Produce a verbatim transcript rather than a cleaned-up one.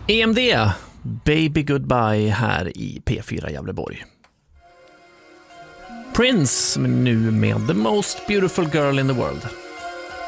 E M D, Baby Goodbye här i P fyra Gävleborg. Prince nu med The Most Beautiful Girl in the World.